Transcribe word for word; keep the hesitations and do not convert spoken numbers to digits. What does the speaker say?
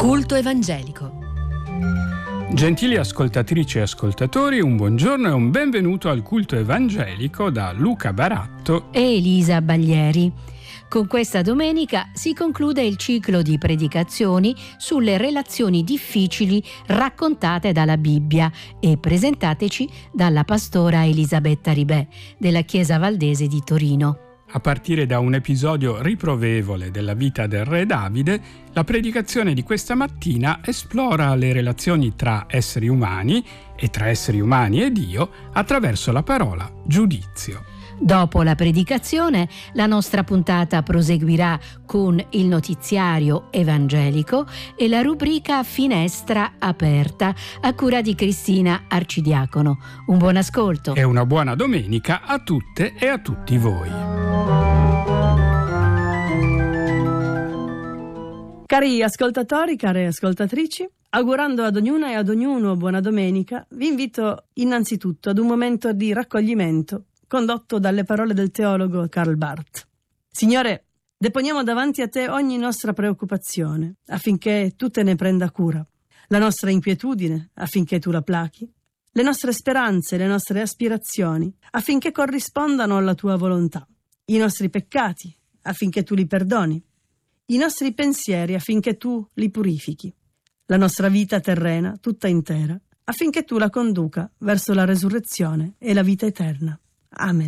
Culto evangelico. Gentili ascoltatrici e ascoltatori, un buongiorno e un benvenuto al Culto evangelico da Luca Baratto e Elisa Baglieri. Con questa domenica si conclude il ciclo di predicazioni sulle relazioni difficili raccontate dalla Bibbia e presentateci dalla pastora Elisabetta Ribè della Chiesa Valdese di Torino. A partire da un episodio riprovevole della vita del re Davide, la predicazione di questa mattina esplora le relazioni tra esseri umani e tra esseri umani e Dio attraverso la parola giudizio. Dopo la predicazione, la nostra puntata proseguirà con il notiziario evangelico e la rubrica Finestra aperta a cura di Cristina Arcidiacono. Un buon ascolto e una buona domenica a tutte e a tutti voi. Cari ascoltatori, care ascoltatrici, augurando ad ognuna e ad ognuno buona domenica, vi invito innanzitutto ad un momento di raccoglimento condotto dalle parole del teologo Karl Barth. Signore, deponiamo davanti a te ogni nostra preoccupazione, affinché tu te ne prenda cura, la nostra inquietudine, affinché tu la plachi, le nostre speranze, le nostre aspirazioni, affinché corrispondano alla tua volontà, i nostri peccati, affinché tu li perdoni, i nostri pensieri, affinché tu li purifichi, la nostra vita terrena, tutta intera, affinché tu la conduca verso la resurrezione e la vita eterna. Amen.